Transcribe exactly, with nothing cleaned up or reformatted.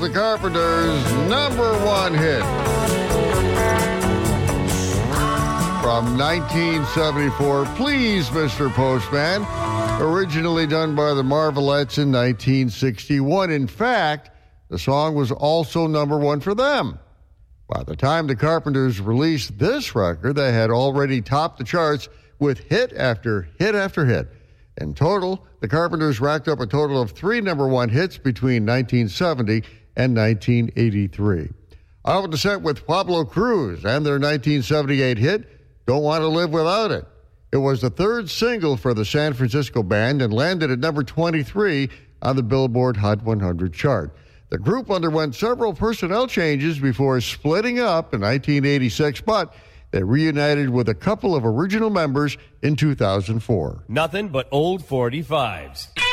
The Carpenters' number one hit from nineteen seventy-four, Please, Mister Postman, originally done by the Marvelettes in nineteen sixty-one. In fact, the song was also number one for them. By the time the Carpenters released this record, they had already topped the charts with hit after hit after hit. In total, the Carpenters racked up a total of three number one hits between nineteen seventy and nineteen eighty-three. Out of descent with Pablo Cruz and their nineteen seventy-eight hit, Don't Want to Live Without It. It was the third single for the San Francisco band and landed at number twenty-three on the Billboard Hot one hundred chart. The group underwent several personnel changes before splitting up in nineteen eighty-six, but they reunited with a couple of original members in two thousand four. Nothing but old forty-fives.